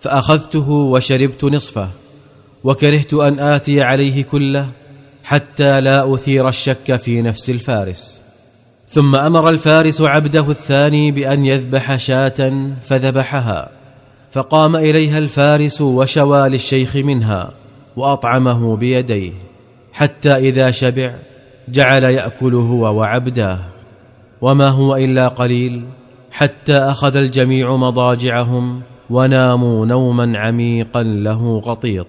فأخذته وشربت نصفه، وكرهت أن آتي عليه كله حتى لا أثير الشك في نفس الفارس. ثم أمر الفارس عبده الثاني بأن يذبح شاة، فذبحها، فقام إليها الفارس وشوى للشيخ منها وأطعمه بيديه، حتى إذا شبع جعل يأكل هو وعبداه. وما هو إلا قليل حتى أخذ الجميع مضاجعهم وناموا نوما عميقا له غطيط.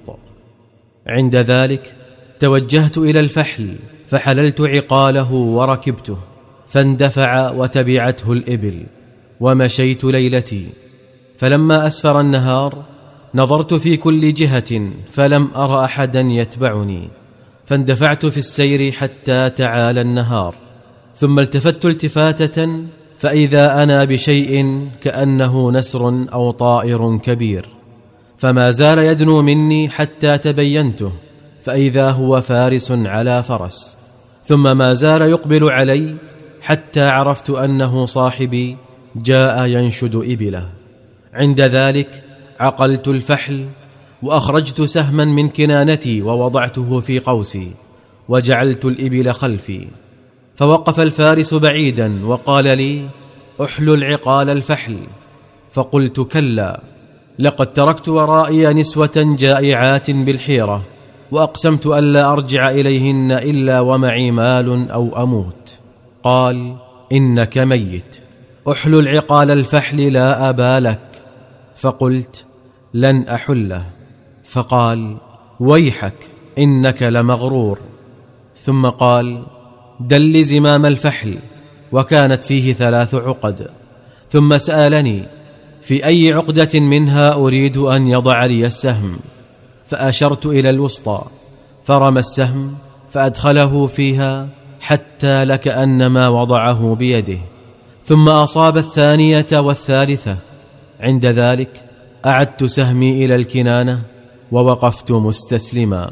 عند ذلك توجهت إلى الفحل، فحللت عقاله وركبته، فاندفع وتبعته الإبل، ومشيت ليلتي. فلما أسفر النهار نظرت في كل جهة فلم أر أحدا يتبعني، فاندفعت في السير حتى تعالى النهار، ثم التفت التفاتة فإذا أنا بشيء كأنه نسر أو طائر كبير، فما زال يدنو مني حتى تبينته، فإذا هو فارس على فرس، ثم ما زال يقبل علي حتى عرفت أنه صاحبي جاء ينشد إبله. عند ذلك عقلت الفحل وأخرجت سهما من كنانتي ووضعته في قوسي، وجعلت الإبل خلفي. فوقف الفارس بعيدا وقال لي: أحلل عقال الفحل. فقلت: كلا، لقد تركت ورائي نسوة جائعات بالحيرة، وأقسمت ألا أرجع إليهن إلا ومعي مال أو أموت. قال: إنك ميت، أحلل عقال الفحل لا أبا لك. فقلت: لن أحله. فقال: ويحك، إنك لمغرور. ثم قال: دل زمام الفحل، وكانت فيه 3 عقد. ثم سألني في أي عقدة منها أريد أن يضع لي السهم، فأشرت إلى الوسطى، فرمى السهم فأدخله فيها حتى لكأنما وضعه بيده، ثم أصاب 2 و3. عند ذلك أعدت سهمي إلى الكنانة ووقفت مستسلما،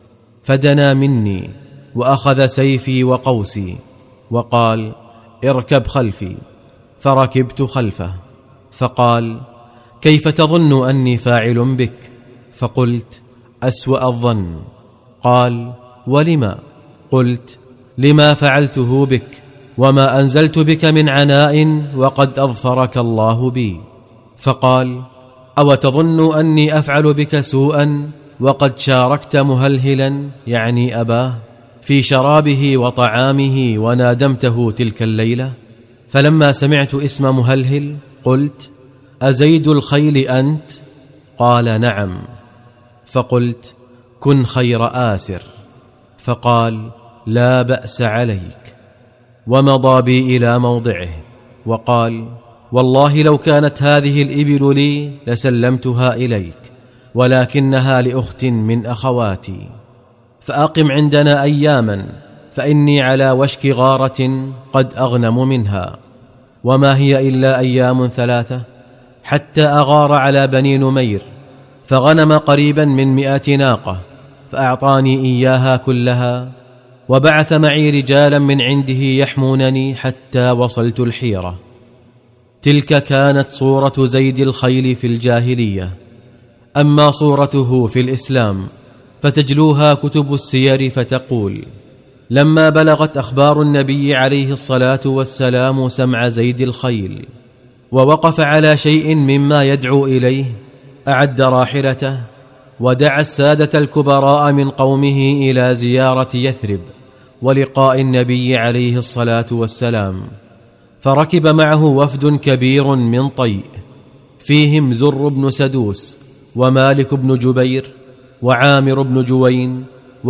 فدنا مني وأخذ سيفي وقوسي وقال: اركب خلفي. فركبت خلفه، فقال: كيف تظن أني فاعل بك؟ فقلت: أسوأ الظن. قال: ولما؟ قلت: لما فعلته بك، وما أنزلت بك من عناء وقد أظفرك الله بي. فقال: أو تظن أني أفعل بك سوءا وقد شاركت مهلهلا، يعني أباه، في شرابه وطعامه ونادمته تلك الليلة؟ فلما سمعت اسم مهلهل قلت: أزيد الخيل أنت؟ قال: نعم. فقلت: كن خير آسر. فقال: لا بأس عليك. ومضى بي إلى موضعه وقال: والله لو كانت هذه الإبل لي لسلمتها إليك، ولكنها لأخت من أخواتي، فأقم عندنا أياما، فإني على وشك غارة قد أغنم منها، وما هي إلا أيام 3 حتى أغار على بني نمير، فغنم قريبا من 100 ناقة، فأعطاني إياها كلها، وبعث معي رجالا من عنده يحمونني حتى وصلت الحيرة. تلك كانت صورة زيد الخيل في الجاهلية. أما صورته في الإسلام فتجلوها كتب السير، فتقول: لما بلغت أخبار النبي عليه الصلاة والسلام سمع زيد الخيل، ووقف على شيء مما يدعو إليه، أعد راحلته، ودعا السادة الكبراء من قومه إلى زيارة يثرب ولقاء النبي عليه الصلاة والسلام، فركب معه وفد كبير من طيء، فيهم زر بن سدوس ومالك بن جبير وعامر بن جوين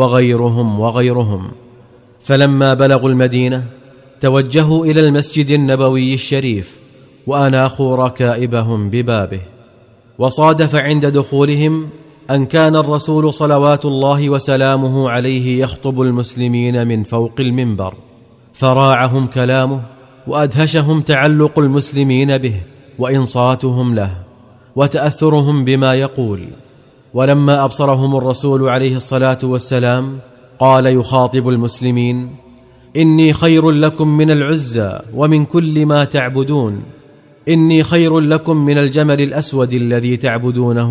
وغيرهم. فلما بلغوا المدينة توجهوا إلى المسجد النبوي الشريف، وأناخوا ركائبهم ببابه. وصادف عند دخولهم أن كان الرسول صلوات الله وسلامه عليه يخطب المسلمين من فوق المنبر، فراعهم كلامه وأدهشهم تعلق المسلمين به وإنصاتهم له وتأثرهم بما يقول. ولما أبصرهم الرسول عليه الصلاة والسلام قال يخاطب المسلمين: إني خير لكم من العزى ومن كل ما تعبدون، إني خير لكم من الجمل الأسود الذي تعبدونه